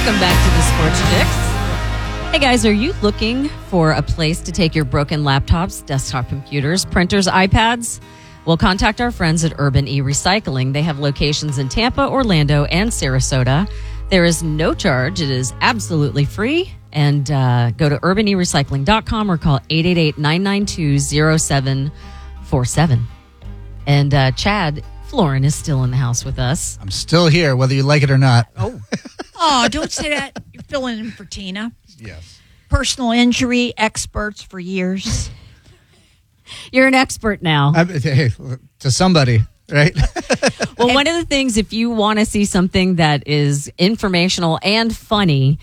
Welcome back to the Sports Chicks. Hey guys, are you looking for a place to take your broken laptops, desktop computers, printers, iPads? Well, contact our friends at Urban E-Recycling. They have locations in Tampa, Orlando, and Sarasota. There is no charge. It is absolutely free. And go to urbanerecycling.com or call 888-992-0747. And Chad Florin is still in the house with us. I'm still here, whether you like it or not. Oh, don't say that. You're filling in for Tina. Yes. Personal injury experts for years. You're an expert now. Hey, to somebody, right? Well, one of the things, if you want to see something that is informational and funny,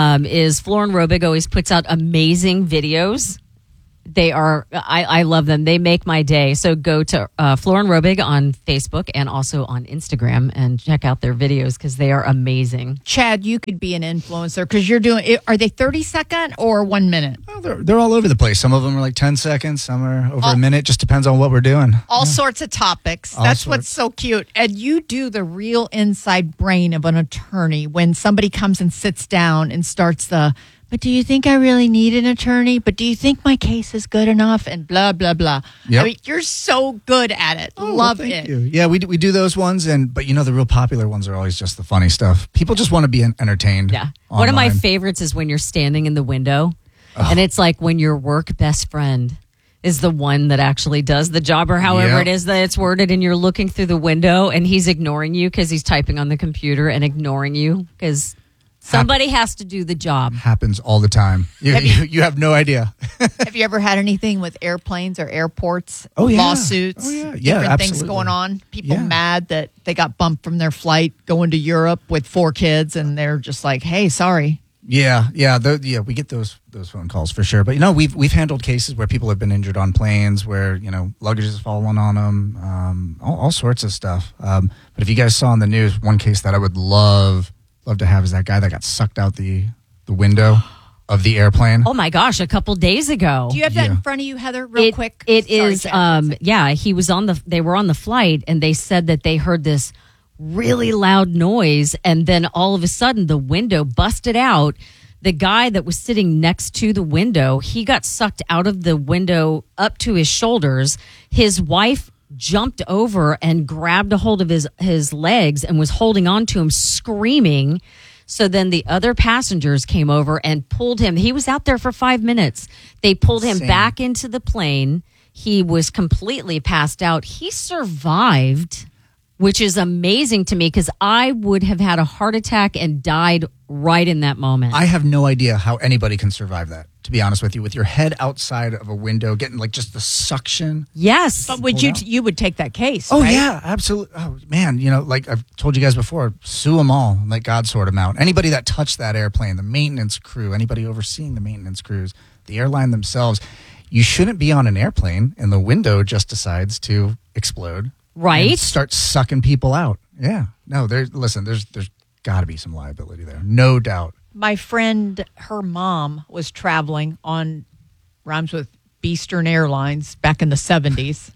is Florin Robig always puts out amazing videos. They are, I love them. They make my day. So go to Florin Robig on Facebook and also on Instagram and check out their videos because they are amazing. Chad, you could be an influencer because you're doing, are they 30-second or 1 minute? Well, they're all over the place. Some of them are like 10 seconds. Some are over a minute. Just depends on what we're doing. All sorts of topics. That's what's so cute. And you do the real inside brain of an attorney when somebody comes and sits down and starts but do you think I really need an attorney? But do you think my case is good enough? And blah, blah, blah. Yep. I mean, you're so good at it. Love thank it. you. Yeah, we do those ones, but the real popular ones are always just the funny stuff. People just want to be entertained. Yeah. Online. One of my favorites is when you're standing in the window and it's like when your work best friend is the one that actually does the job or however it is that it's worded, and you're looking through the window and he's ignoring you because he's typing on the computer and ignoring you because somebody has to do the job. Happens all the time. You have no idea. Have you ever had anything with airplanes or airports? Oh, yeah. Lawsuits? Oh, yeah. Different things Absolutely. going on? People mad that they got bumped from their flight going to Europe with 4 kids and they're just like, hey, sorry. Yeah. We get those phone calls for sure. But we've handled cases where people have been injured on planes, where luggage has fallen on them, all sorts of stuff. But if you guys saw in the news, one case that I would love to have is that guy that got sucked out the window of the airplane. Oh my gosh, a couple days ago. Do you have that in front of you, Heather, real quick? It Sorry, is, Chad. he was they were on the flight and they said that they heard this really loud noise and then all of a sudden the window busted out. The guy that was sitting next to the window, he got sucked out of the window up to his shoulders. His wife jumped over and grabbed a hold of his legs and was holding on to him, screaming. So then the other passengers came over and pulled him. He was out there for 5 minutes. They pulled him back into the plane. He was completely passed out. He survived, which is amazing to me because I would have had a heart attack and died right in that moment. I have no idea how anybody can survive that, to be honest with you, with your head outside of a window, getting like just the suction. Yes. But would you would take that case, Oh, right? yeah, absolutely. Oh, man, like I've told you guys before, sue them all and let God sort them out. Anybody that touched that airplane, the maintenance crew, anybody overseeing the maintenance crews, the airline themselves, you shouldn't be on an airplane and the window just decides to explode. Right. And start sucking people out. Yeah. No, there's got to be some liability there. No doubt. My friend, her mom was traveling on, rhymes with Eastern Airlines back in the 70s.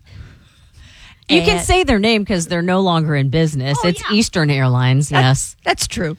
You can say their name because they're no longer in business. It's Eastern Airlines, yes. That's true.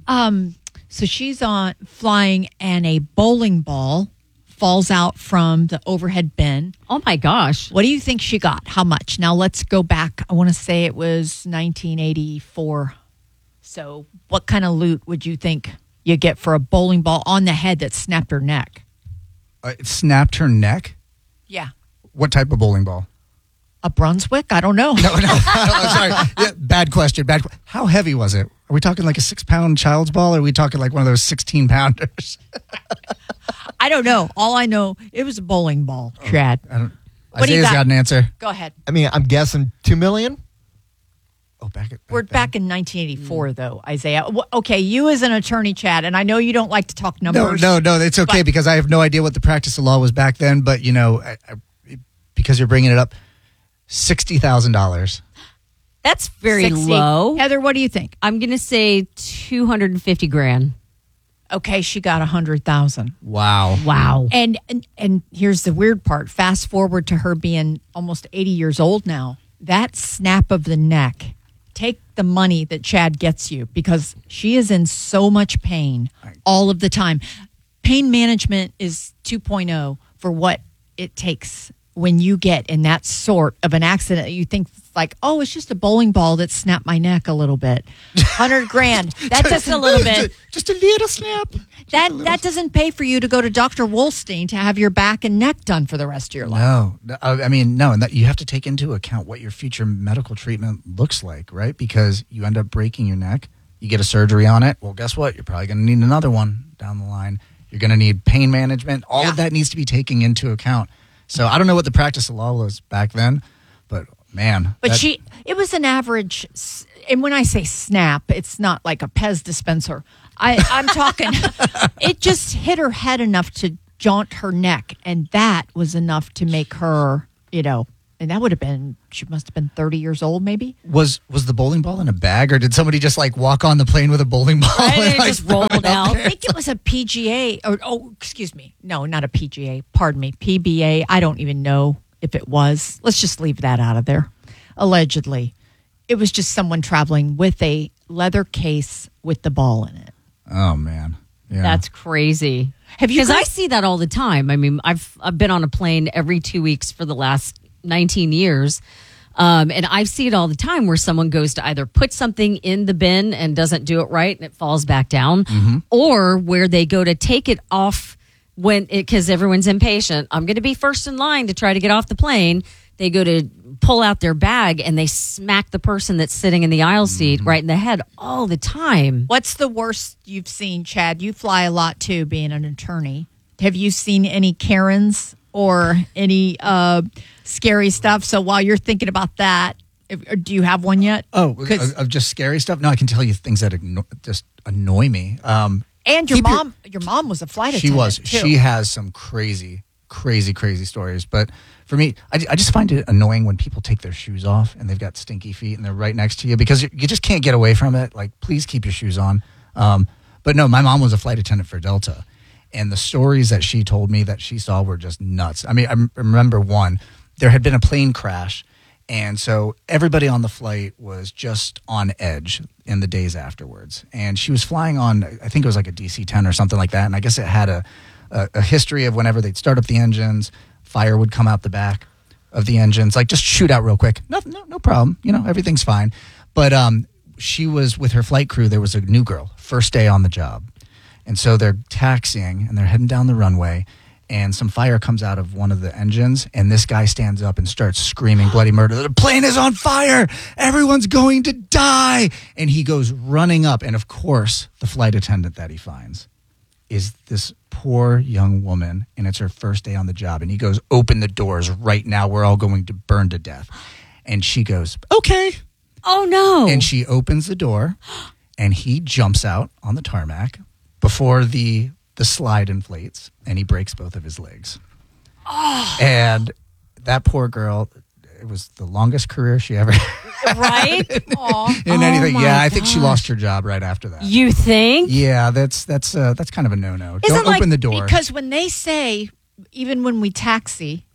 So she's flying and a bowling ball falls out from the overhead bin. Oh, my gosh. What do you think she got? How much? Now, let's go back. I want to say it was 1984. So what kind of loot would you think you get for a bowling ball on the head that snapped her neck? It snapped her neck? Yeah. What type of bowling ball? A Brunswick? I don't know. No, sorry. Yeah, bad question. How heavy was it? Are we talking like a 6-pound child's ball, or are we talking like one of those 16-pounders? I don't know. All I know, it was a bowling ball, Chad. What do you Isaiah's got? got an answer. Go ahead. I mean, I'm guessing $2 million. Oh, We're back in 1984, though, Isaiah. Okay, you as an attorney, Chad, and I know you don't like to talk numbers. No, it's okay because I have no idea what the practice of law was back then. But because you're bringing it up, $60,000. That's very 60. low. Heather, what do you think? I'm going to say $250,000. Okay, she got 100,000. Wow. Wow. And here's the weird part. Fast forward to her being almost 80 years old now. That snap of the neck take the money that Chad gets you because she is in so much pain all of the time. Pain management is 2.0 for what it takes when you get in that sort of an accident. You think like, oh, it's just a bowling ball that snapped my neck a little bit. $100,000. That's just a little bit. Just a little snap. That doesn't pay for you to go to Dr. Wolstein to have your back and neck done for the rest of your life. No, I mean, no, and that you have to take into account what your future medical treatment looks like, right? Because you end up breaking your neck, you get a surgery on it. Well, guess what? You're probably going to need another one down the line. You're going to need pain management. All of that needs to be taken into account. So I don't know what the practice of law was back then, but man. But it was an average, and when I say snap, it's not like a Pez dispenser. I'm talking, it just hit her head enough to jaunt her neck, and that was enough to make her, and that would have been, she must have been 30 years old maybe. Was the bowling ball in a bag, or did somebody just like walk on the plane with a bowling ball? And it just rolled out. I think it was a PGA, excuse me. No, not a PGA. Pardon me. PBA. I don't even know if it was. Let's just leave that out of there. Allegedly. It was just someone traveling with a leather case with the ball in it. Oh, man. Yeah. That's crazy. Because I see that all the time. I mean, I've been on a plane every 2 weeks for the last 19 years. And I see it all the time where someone goes to either put something in the bin and doesn't do it right and it falls back down, or where they go to take it off because everyone's impatient. I'm going to be first in line to try to get off the plane. They go to pull out their bag and they smack the person that's sitting in the aisle seat right in the head all the time. What's the worst you've seen, Chad? You fly a lot too, being an attorney. Have you seen any Karens or any scary stuff? So while you're thinking about that, do you have one yet? Oh, of just scary stuff? No, I can tell you things that just annoy me. And your mom was a flight attendant. She was. Too. She has some crazy stories. But for me, I just find it annoying when people take their shoes off and they've got stinky feet and they're right next to you because you just can't get away from it. Like, please keep your shoes on. But no, my mom was a flight attendant for Delta. And the stories that she told me that she saw were just nuts. I mean, I remember one. There had been a plane crash, and so everybody on the flight was just on edge in the days afterwards. And she was flying on, I think it was like a DC-10 or something like that, and I guess it had a history of whenever they'd start up the engines, fire would come out the back of the engines, like just shoot out real quick. No problem. Everything's fine. But she was with her flight crew. There was a new girl, first day on the job. And so they're taxiing and they're heading down the runway, and some fire comes out of one of the engines, and this guy stands up and starts screaming bloody murder. The plane is on fire. Everyone's going to die. And he goes running up. And of course, the flight attendant that he finds is this poor young woman, and it's her first day on the job. And he goes, open the doors right now. We're all going to burn to death. And she goes, okay. Oh, no. And she opens the door, and he jumps out on the tarmac before the slide inflates, and he breaks both of his legs. Oh. And that poor girl, it was the longest career she ever had. Right? in anything. Yeah, I think she lost her job right after that. You think? Yeah, that's kind of a no-no. Don't open the door. Because when they say, even when we taxi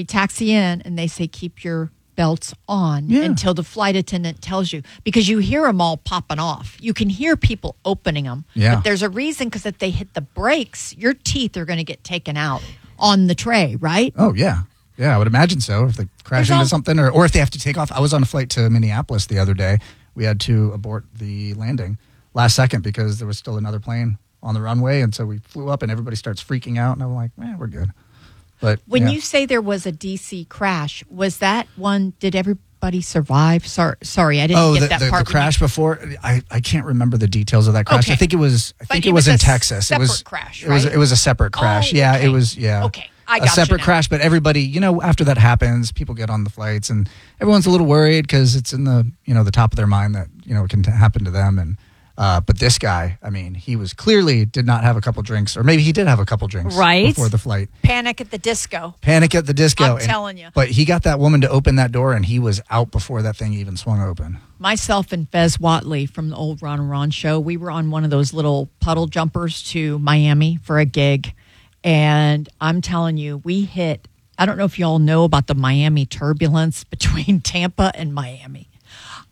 in, and they say keep your belts on until the flight attendant tells you, because you hear them all popping off. You can hear people opening them. Yeah. But there's a reason, because if they hit the brakes, your teeth are going to get taken out on the tray, right? Oh, yeah. Yeah, I would imagine so. If they crash into something or if they have to take off. I was on a flight to Minneapolis the other day. We had to abort the landing last second because there was still another plane on the runway. And so we flew up and everybody starts freaking out. And I'm like, we're good. But when you say there was a DC crash, was that one, did everybody survive? Sorry, I didn't get that part. The crash before, I can't remember the details of that crash. Okay. I think it was in Texas. Separate crash, right? It was a separate crash. Yeah, okay. It was Okay. I got a separate crash, but everybody, after that happens, people get on the flights and everyone's a little worried because it's in the, the top of their mind that, it can happen to them. And, but this guy, I mean, he was clearly did not have a couple drinks, or maybe he did have a couple drinks before the flight. Panic at the disco. I'm telling you. But he got that woman to open that door and he was out before that thing even swung open. Myself and Fez Watley from the old Ron and Ron show, we were on one of those little puddle jumpers to Miami for a gig. And I'm telling you, we hit, I don't know if y'all know about the Miami turbulence between Tampa and Miami.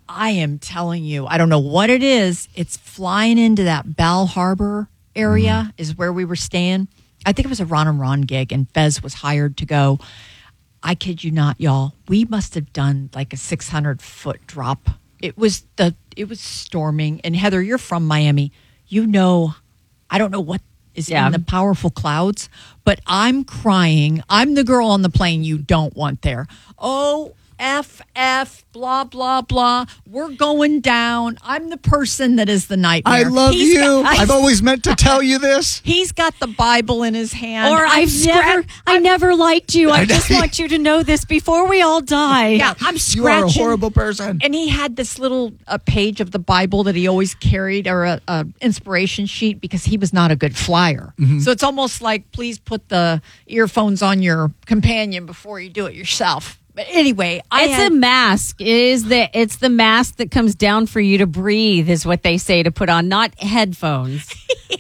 I am telling you, I don't know what it is. It's flying into that Bal Harbor area is where we were staying. I think it was a Ron and Ron gig, and Fez was hired to go. I kid you not, y'all. We must have done like a 600-foot drop. It was storming. And Heather, you're from Miami. You know, I don't know what is in the powerful clouds, but I'm crying. I'm the girl on the plane you don't want there. Oh, FF, blah, blah, blah. We're going down. I'm the person that is the nightmare. I love you. I've always meant to tell you this. He's got the Bible in his hand. Or I never liked you. I just want you to know this before we all die. Yeah, I'm scratching. You are a horrible person. And he had this little page of the Bible that he always carried, or a inspiration sheet, because he was not a good flyer. Mm-hmm. So it's almost like, please put the earphones on your companion before you do it yourself. But anyway, a mask. It's the mask that comes down for you to breathe, is what they say to put on, not headphones.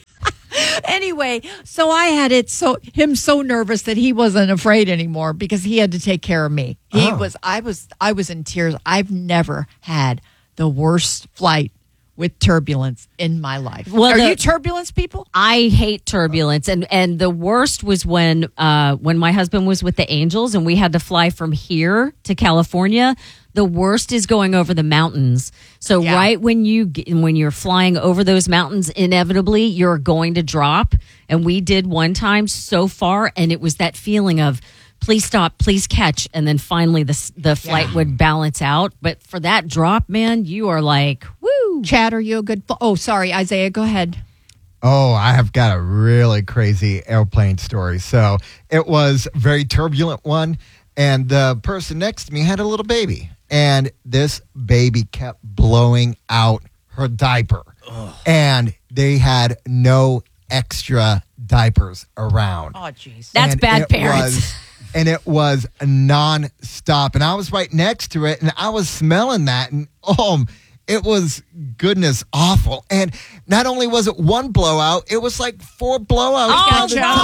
Anyway, so I had him so nervous that he wasn't afraid anymore because he had to take care of me. I was in tears. I've never had the worst flight with turbulence in my life. Well, are you turbulence people? I hate turbulence, and the worst was when my husband was with the Angels and we had to fly from here to California. The worst is going over the mountains. So right when you're flying over those mountains, inevitably you're going to drop. And we did one time so far, and it was that feeling of, please stop, please catch. And then finally the flight would balance out. But for that drop, man, you are like, woo. Chad, are you a good... Oh, sorry, Isaiah, go ahead. Oh, I have got a really crazy airplane story. So it was a very turbulent one, and the person next to me had a little baby. And this baby kept blowing out her diaper. Ugh. And they had no extra diapers around. Oh, jeez. That's bad parents. And it was nonstop. And I was right next to it, and I was smelling that. And, it was, goodness, awful. And not only was it one blowout, it was like 4 blowouts. All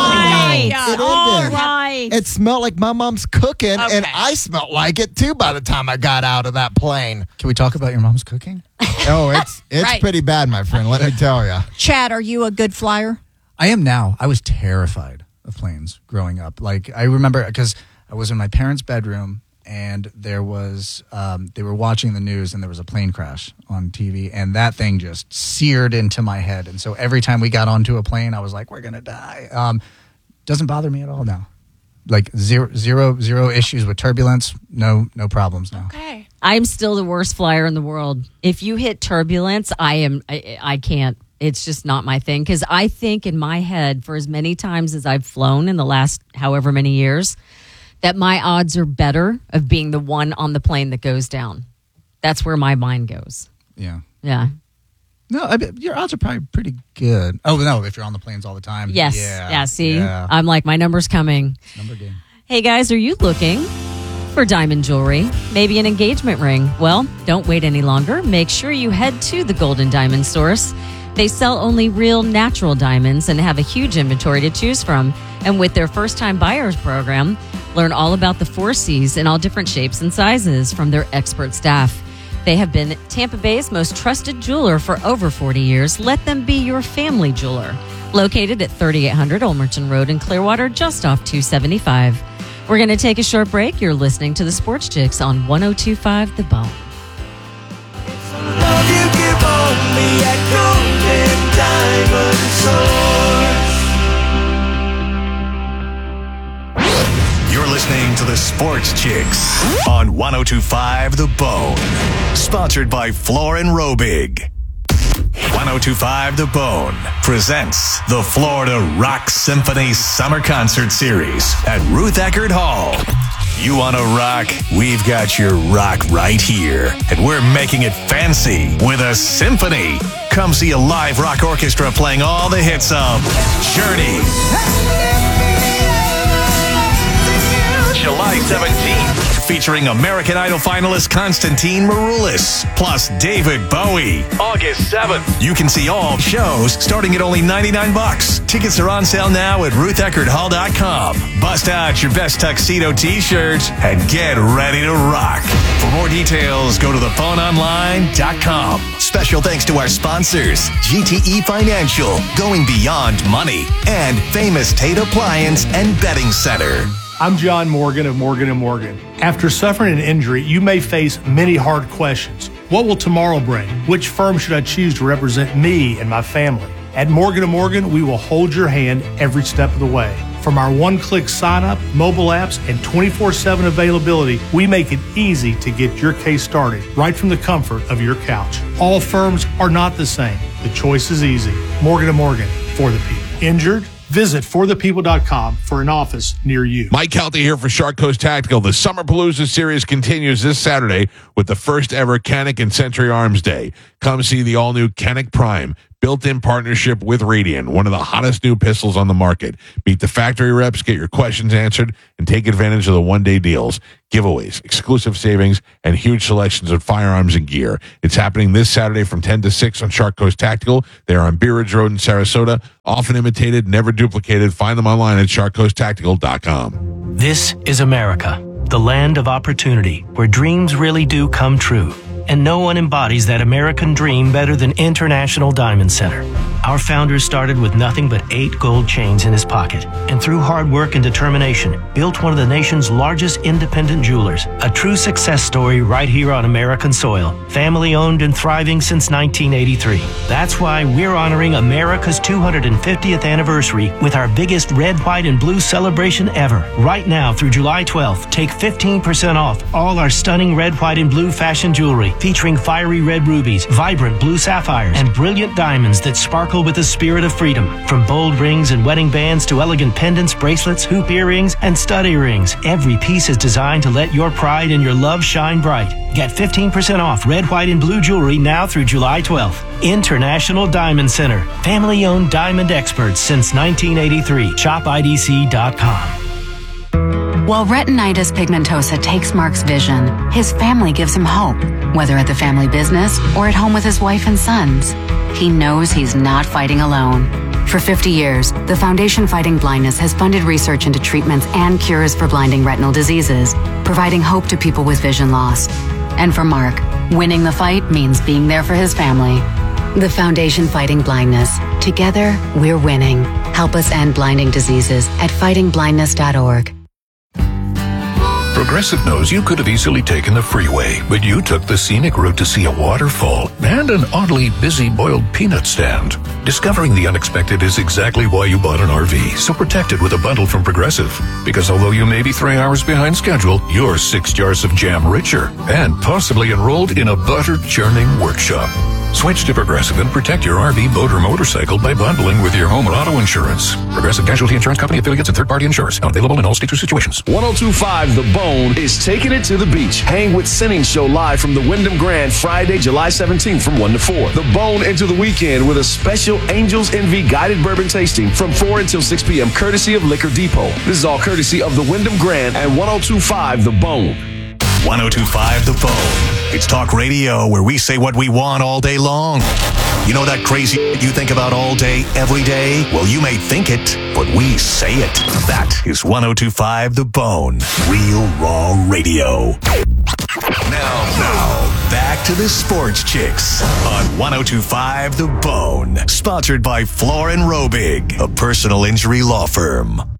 right. It smelled like my mom's cooking, and I smelled like it, too, by the time I got out of that plane. Can we talk about your mom's cooking? Oh, it's pretty bad, my friend, let me tell you. Chad, are you a good flyer? I am now. I was terrified of planes growing up. Like, I remember, because I was in my parents' bedroom, and there was they were watching the news, and there was a plane crash on TV, and that thing just seared into my head. And so every time we got onto a plane, I was like, we're gonna die. Doesn't bother me at all now. Like zero issues with turbulence. No problems now. Okay. I'm still the worst flyer in the world. If you hit turbulence, I can't. It's just not my thing, because I think in my head, for as many times as I've flown in the last however many years, that my odds are better of being the one on the plane that goes down. That's where my mind goes. Yeah. Yeah. No, your odds are probably pretty good. Oh, no, if you're on the planes all the time. Yes. Yeah, see? Yeah. I'm like, my number's coming. Number game. Hey, guys, are you looking for diamond jewelry? Maybe an engagement ring? Well, don't wait any longer. Make sure you head to the Golden Diamond Source. They sell only real natural diamonds and have a huge inventory to choose from. And with their first-time buyers program, learn all about the 4 C's in all different shapes and sizes from their expert staff. They have been Tampa Bay's most trusted jeweler for over 40 years. Let them be your family jeweler. Located at 3800 Olmerton Road in Clearwater, just off 275. We're going to take a short break. You're listening to the Sports Chicks on 102.5 The Bone. It's a love you give only at Golden Diamond Source. You're listening to the Sports Chicks on 102.5 The Bone. Sponsored by Floor and Robig. 102.5 The Bone presents the Florida Rock Symphony Summer Concert Series at Ruth Eckerd Hall. You want to rock? We've got your rock right here. And we're making it fancy with a symphony. Come see a live rock orchestra playing all the hits of Journey, July 17th. Featuring American Idol finalist Constantine Maroulis, plus David Bowie. August 7th. You can see all shows starting at only $99. Tickets are on sale now at RuthEckerdHall.com. Bust out your best tuxedo t-shirts and get ready to rock. For more details, go to thephoneonline.com. Special thanks to our sponsors, GTE Financial, going beyond money, and Famous Tate Appliance and Betting Center. I'm John Morgan of Morgan & Morgan. After suffering an injury, you may face many hard questions. What will tomorrow bring? Which firm should I choose to represent me and my family? At Morgan & Morgan, we will hold your hand every step of the way. From our one-click sign-up, mobile apps, and 24/7 availability, we make it easy to get your case started right from the comfort of your couch. All firms are not the same. The choice is easy. Morgan & Morgan, for the people. Injured? Visit forthepeople.com for an office near you. Mike Kelty here for Shark Coast Tactical. The Summer Palooza series continues this Saturday with the first ever Kennick and Century Arms Day. Come see the all-new Kennick Prime, built-in partnership with Radian, one of the hottest new pistols on the market. Meet the factory reps, get your questions answered, and take advantage of the one-day deals, giveaways, exclusive savings, and huge selections of firearms and gear. It's happening this Saturday from 10 to 6 on Shark Coast Tactical. They are on Bee Ridge Road in Sarasota. Often imitated, never duplicated. Find them online at sharkcoasttactical.com. This is America, the land of opportunity, where dreams really do come true. And no one embodies that American dream better than International Diamond Center. Our founder started with nothing but 8 gold chains in his pocket, and through hard work and determination, built one of the nation's largest independent jewelers. A true success story right here on American soil. Family owned and thriving since 1983. That's why we're honoring America's 250th anniversary with our biggest red, white, and blue celebration ever. Right now through July 12th, take 15% off all our stunning red, white, and blue fashion jewelry, featuring fiery red rubies, vibrant blue sapphires, and brilliant diamonds that sparkle with the spirit of freedom. From bold rings and wedding bands to elegant pendants, bracelets, hoop earrings, and stud earrings, every piece is designed to let your pride and your love shine bright. Get 15% off red, white, and blue jewelry now through July 12th. International Diamond Center. Family-owned diamond experts since 1983. ShopIDC.com. While retinitis pigmentosa takes Mark's vision, his family gives him hope, whether at the family business or at home with his wife and sons. He knows he's not fighting alone. For 50 years, the Foundation Fighting Blindness has funded research into treatments and cures for blinding retinal diseases, providing hope to people with vision loss. And for Mark, winning the fight means being there for his family. The Foundation Fighting Blindness. Together, we're winning. Help us end blinding diseases at fightingblindness.org. Progressive knows you could have easily taken the freeway, but you took the scenic route to see a waterfall and an oddly busy boiled peanut stand. Discovering the unexpected is exactly why you bought an RV, so protect it with a bundle from Progressive. Because although you may be 3 hours behind schedule, you're 6 jars of jam richer and possibly enrolled in a butter churning workshop. Switch to Progressive and protect your RV, boat, or motorcycle by bundling with your home and auto insurance. Progressive Casualty Insurance Company, affiliates, and third-party insurers. Not available in all states or situations. 102.5 The Bone is taking it to the beach. Hang with Sinning Show live from the Wyndham Grand Friday, July 17th from 1 to 4. The Bone into the weekend with a special Angels Envy guided bourbon tasting from 4 until 6 p.m. courtesy of Liquor Depot. This is all courtesy of the Wyndham Grand and 102.5 The Bone. 102.5 The Bone. It's talk radio where we say what we want all day long. You know that crazy you think about all day, every day? Well, you may think it, but we say it. That is 102.5 The Bone. Real raw radio. Now, back to the Sports Chicks on 102.5 The Bone. Sponsored by Floor & Robig, a personal injury law firm.